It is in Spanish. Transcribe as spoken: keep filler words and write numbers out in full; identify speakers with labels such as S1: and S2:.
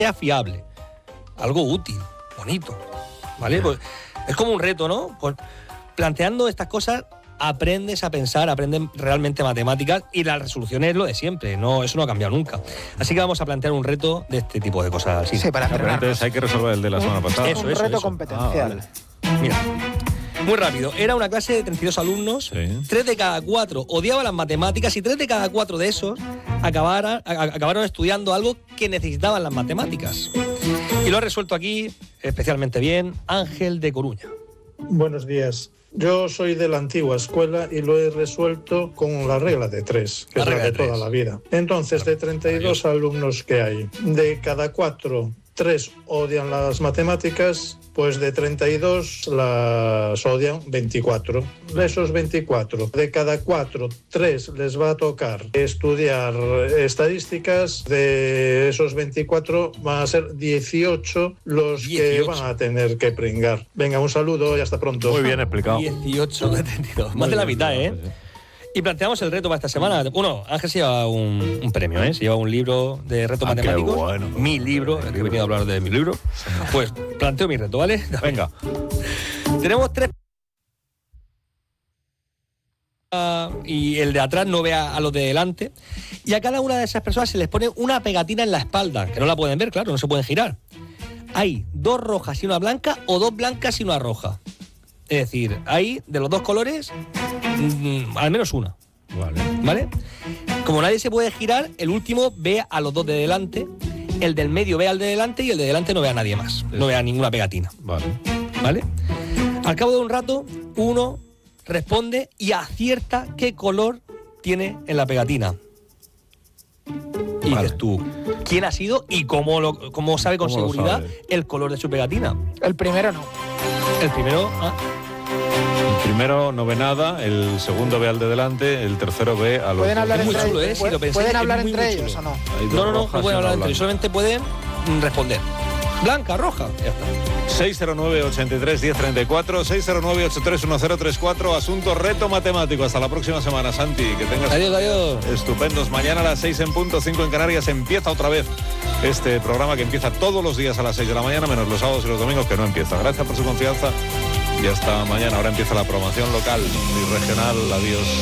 S1: sea fiable, algo útil, bonito, ¿vale? Pues es como un reto, ¿no? Pues planteando estas cosas aprendes a pensar, aprendes realmente matemáticas y la resolución es lo de siempre, no, eso no ha cambiado nunca. Así que vamos a plantear un reto de este tipo de cosas así.
S2: Sí, para
S3: Pero entonces hay que resolver el de la semana pasada.
S1: Eso,
S2: un
S1: eso,
S2: reto
S1: eso.
S2: competencial.
S3: Ah, vale.
S1: Mira, muy rápido. Era una clase de treinta y dos alumnos,
S3: Sí.
S1: tres de cada cuatro odiaban las matemáticas y tres de cada cuatro de esos acabaron, acabaron estudiando algo que necesitaban las matemáticas. Y lo ha resuelto aquí especialmente bien Ángel de Coruña.
S4: Buenos días. Yo soy de la antigua escuela y lo he resuelto con la regla de tres, que
S1: La
S4: es la
S1: regla
S4: de
S1: de
S4: toda
S1: tres.
S4: la vida. Entonces, de treinta y dos alumnos que hay, de cada cuatro, tres odian las matemáticas, pues de treinta y dos las odian veinticuatro. De esos veinticuatro, de cada cuatro, tres les va a tocar estudiar estadísticas. De esos veinticuatro van a ser dieciocho los que
S1: dieciocho.
S4: van a tener que pringar. Venga, un saludo y hasta pronto.
S3: Muy bien explicado.
S1: dieciocho de treinta y dos,
S3: Muy
S1: más de la
S3: bien,
S1: mitad, ¿eh?
S3: sí.
S1: Y planteamos el reto para esta semana. Bueno, Ángel se lleva un, un premio, ¿eh? Se lleva un libro de retos
S3: Ah, qué
S1: matemáticos.
S3: bueno.
S1: Mi libro, el que he venido a hablar de mi libro. Pues planteo mi reto, ¿vale?
S3: Venga.
S1: Tenemos tres. Y el de atrás no ve a, a los de delante. Y a cada una de esas personas se les pone una pegatina en la espalda, que no la pueden ver, claro, no se pueden girar. Hay dos rojas y una blanca o dos blancas y una roja. Es decir, hay de los dos colores mmm, al menos una.
S3: Vale.
S1: ¿Vale? Como nadie se puede girar, el último ve a los dos de delante, el del medio ve al de delante y el de delante no ve a nadie más. No ve a ninguna pegatina.
S3: Vale.
S1: ¿Vale? Al cabo de un rato, uno responde y acierta qué color tiene en la pegatina. Y
S3: Vale.
S1: dices tú, ¿quién ha sido y cómo, lo, cómo sabe con
S3: ¿Cómo lo
S1: seguridad
S3: sabe?
S1: el color de su pegatina?
S2: El primero no.
S1: El primero, ah,
S3: El primero no ve nada, el segundo ve al de delante, el tercero ve a los
S2: Pueden
S3: dos.
S2: hablar
S1: Es muy
S2: entre
S1: chulo,
S2: ellos.
S1: ¿eh? Si lo pensáis,
S2: ¿Pueden
S1: es
S2: hablar
S1: muy,
S2: entre
S1: muy
S2: ellos
S1: chulo.
S2: o no?
S3: Hay dos
S1: no, no, no,
S3: rojas
S1: no
S3: y
S1: pueden
S3: una
S1: hablar entre ellos,
S3: blanca.
S1: solamente pueden mm, responder. Blanca, roja, ya está.
S3: seis cero nueve, ochenta y tres, diez treinta y cuatro, seis cero nueve, ochenta y tres, diez treinta y cuatro, asunto reto matemático. Hasta la próxima semana, Santi. Que tengas
S1: Adiós, adiós.
S3: estupendos. Mañana a las seis en punto, cinco en Canarias, empieza otra vez este programa que empieza todos los días a las seis de la mañana, menos los sábados y los domingos que no empieza. Gracias por su confianza y hasta mañana. Ahora empieza la programación local y regional. Adiós.